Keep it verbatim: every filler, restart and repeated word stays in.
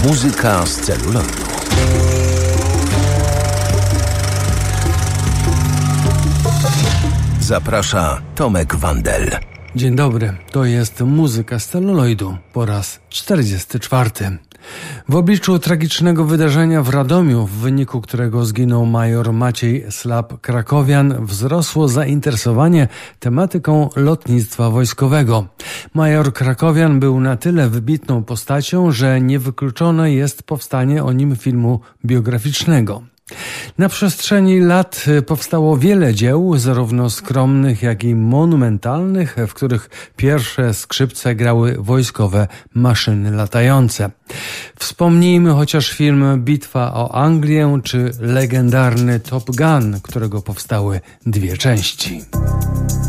Muzyka z celuloidu. Zaprasza Tomek Wandel. Dzień dobry, to jest Muzyka z celuloidu po raz czterdziesty czwarty. W obliczu tragicznego wydarzenia w Radomiu, w wyniku którego zginął major Maciej Slap-Krakowian, wzrosło zainteresowanie tematyką lotnictwa wojskowego. Major Krakowian był na tyle wybitną postacią, że niewykluczone jest powstanie o nim filmu biograficznego. Na przestrzeni lat powstało wiele dzieł, zarówno skromnych, jak i monumentalnych, w których pierwsze skrzypce grały wojskowe maszyny latające. Wspomnijmy chociaż film Bitwa o Anglię czy legendarny Top Gun, którego powstały dwie części.